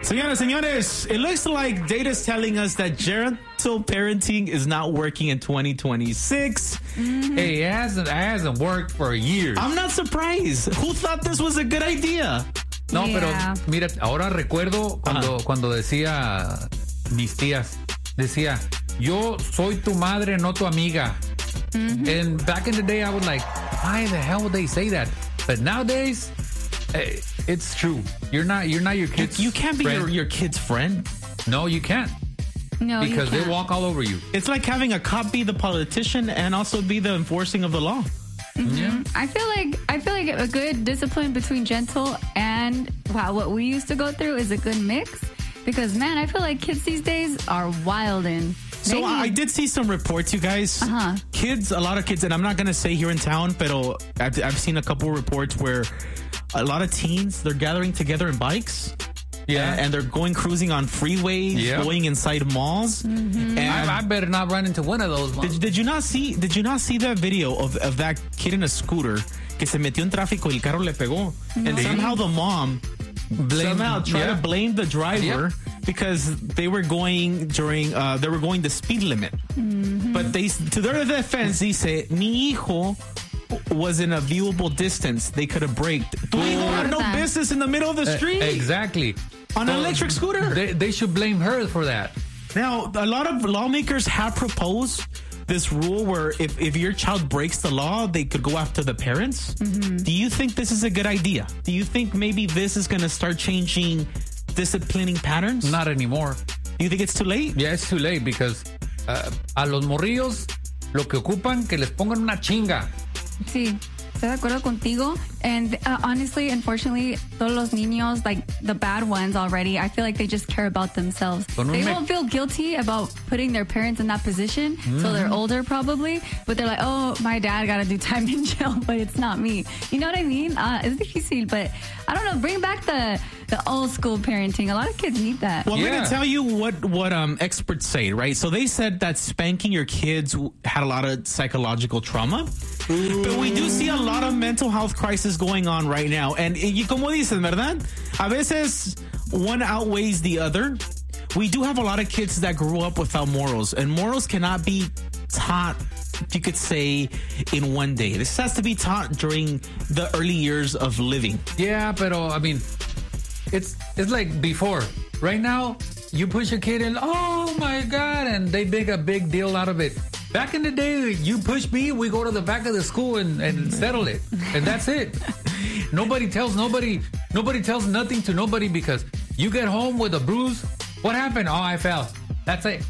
Señoras, señores, it looks like data's telling us that gentle parenting is not working in 2026. Hey, it hasn't worked for years. I'm not surprised. Who thought this was a good idea? No, pero mira, ahora recuerdo cuando decía mis tías, decía, yo soy tu madre, no tu amiga. And back in the day, I was like, why the hell would they say that? But nowadays, it's true. You're not your kid's You can't be your kid's friend. No, you can't. No, because they walk all over you. It's like having a cop be the politician and also be the enforcing of the law. Yeah. I feel like a good discipline between gentle and what we used to go through is a good mix. Because man, I feel like kids these days are wildin'. So I did see some reports, you guys. Kids, a lot of kids, and I'm not going to say here in town, but I've seen a couple reports where a lot of teens, they're gathering together in bikes. Yeah. And they're cruising on freeways, going inside malls. And I better not run into one of those malls. Did you not see that video of that kid in a scooter que se metió en tráfico y el carro le pegó? No. And somehow the mom tried to blame the driver because they were going the speed limit. But to their defense, dice, mi hijo was in a viewable distance. They could have braked. Tu hijo had no business in the middle of the street. Exactly. On an electric scooter. They should blame her for that. Now, a lot of lawmakers have proposed this rule where if your child breaks the law, they could go after the parents. Do you think this is a good idea? Do you think maybe this is going to start changing disciplining patterns? Not anymore. Do you think it's too late? Yeah, it's too late because a los morrillos lo que ocupan que les pongan una chinga. Sí, estoy de acuerdo contigo. And honestly, unfortunately, todos los niños, like the bad ones already, I feel like they just care about themselves. They won't feel guilty about putting their parents in that position till they're older probably. But they're like, oh, my dad got to do time in jail, but it's not me. You know what I mean? Es difícil, but I don't know. Bring back the old school parenting. A lot of kids need that. Well, I'm going to tell you what experts say, right? So they said that spanking your kids had a lot of psychological trauma. But we do see a lot of mental health crisis going on right now. And como dicen, ¿verdad? A veces one outweighs the other. We do have a lot of kids that grew up without morals. And morals cannot be taught, you could say, in one day. This has to be taught during the early years of living. Yeah, pero, I mean, it's like before. Right now, you push a kid in, oh my God, and they make a big deal out of it. Back in the day, you push me, we go to the back of the school and settle it. And that's it. Nobody tells nothing to nobody because you get home with a bruise. What happened? Oh, I fell. That's it.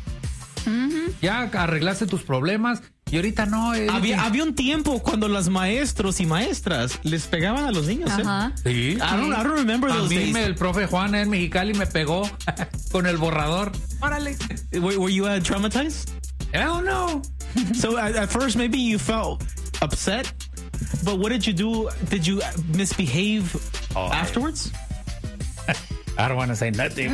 Ya arreglaste tus problemas. Y ahorita no. Había un tiempo cuando los maestros y maestras les pegaban a los niños. Sí. I don't remember those days. El profe Juan en Mexicali me pegó con el borrador. Órale. Were you traumatized? Hell no. So at first maybe you felt upset, but what did you do? Did you misbehave afterwards? I don't want to say nothing.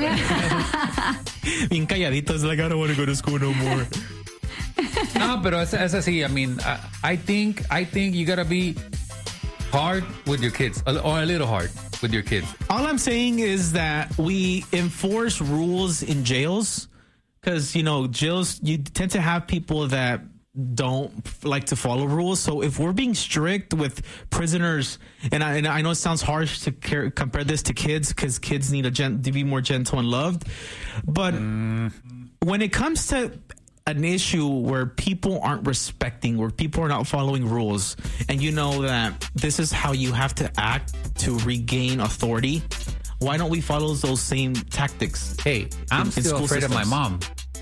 Bien calladito. It's like, I don't want to go to school no more. No, pero es así. I mean, I think you gotta be hard with your kids, or a little hard with your kids. All I'm saying is that we enforce rules in jails because, jails, you tend to have people that don't like to follow rules. So if we're being strict with prisoners, and I know it sounds harsh to compare this to kids because kids need to be more gentle and loved. But when it comes to an issue where people aren't respecting, where people are not following rules, and you know that this is how you have to act to regain authority, why don't we follow those same tactics? Hey, I'm still afraid of my mom.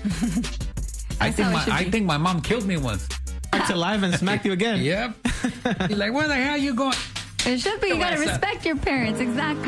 I think my mom killed me once. Back to life and smacked you again. Yep. You're like, where the hell are you going? It should be. You got to respect your parents. Exactly.